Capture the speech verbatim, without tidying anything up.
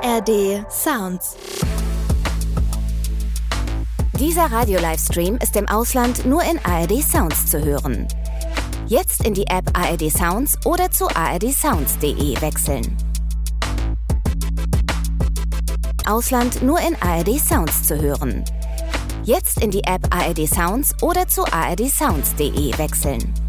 A R D Sounds. Dieser Radio-Livestream ist im Ausland nur in A R D Sounds zu hören. Jetzt in die App A R D Sounds oder zu a r d sounds punkt d e wechseln. Ausland nur in A R D Sounds zu hören. Jetzt in die App A R D Sounds oder zu a r d sounds punkt d e wechseln.